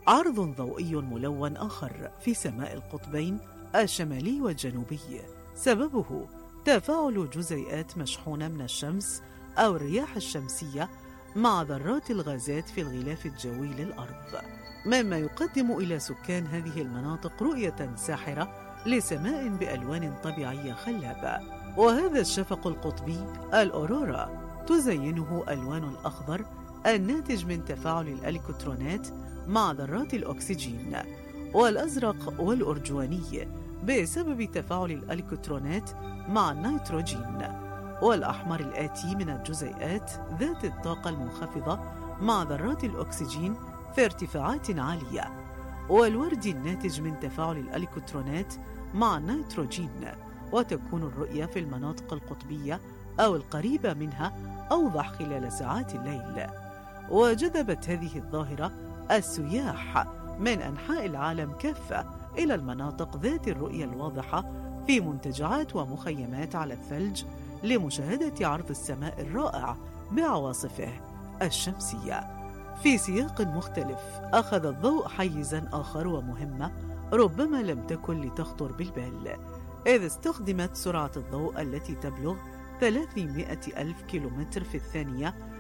عرض ضوئي ملون آخر في سماء القطبين الشمالي والجنوبي، سببه تفاعل جزيئات مشحونة من الشمس أو الرياح الشمسية مع ذرات الغازات في الغلاف الجوي للأرض، مما يقدم إلى سكان هذه المناطق رؤية ساحرة لسماء بألوان طبيعية خلابة. وهذا الشفق القطبي الأورورا تزينه ألوان الأخضر الناتج من تفاعل الإلكترونات مع ذرات الأكسجين، والأزرق والأرجواني بسبب تفاعل الإلكترونات مع النيتروجين، والأحمر الآتي من الجزيئات ذات الطاقة المنخفضة مع ذرات الأكسجين في ارتفاعات عالية، والوردي الناتج من تفاعل الإلكترونات مع النيتروجين. وتكون الرؤية في المناطق القطبية أو القريبة منها أوضح خلال ساعات الليل. وجذبت هذه الظاهرة السياح من أنحاء العالم كافة إلى المناطق ذات الرؤية الواضحة في منتجعات ومخيمات على الثلج لمشاهدة عرض السماء الرائع بعواصفه الشمسية. في سياق مختلف أخذ الضوء حيزاً آخر ومهمة ربما لم تكن لتخطر بالبال، إذ استخدمت سرعة الضوء التي تبلغ 300,000 كيلومتر في الثانية